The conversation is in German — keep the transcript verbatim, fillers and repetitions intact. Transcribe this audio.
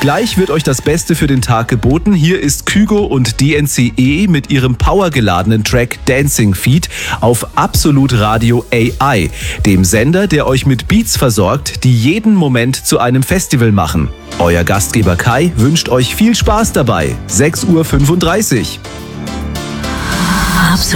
Gleich wird euch das Beste für den Tag geboten. Hier ist Kygo und D N C E mit ihrem powergeladenen Track Dancing Feet auf Absolut Radio A I, dem Sender, der euch mit Beats versorgt, die jeden Moment zu einem Festival machen. Euer Gastgeber Kai wünscht euch viel Spaß dabei. sechs Uhr fünfunddreißig.